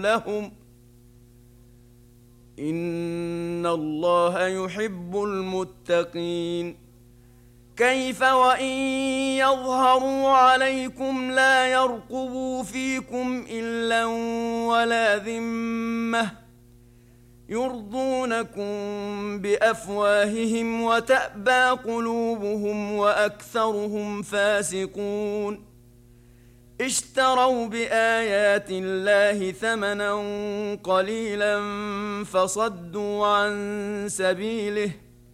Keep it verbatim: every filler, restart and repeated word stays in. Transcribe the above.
لهم إن الله يحب المتقين. كيف وإن يظهروا عليكم لا يرقبوا فيكم إلا ولا ذمة يرضونكم بأفواههم وتأبى قلوبهم وأكثرهم فاسقون. اشتروا بآيات الله ثمنا قليلا فصدوا عن سبيله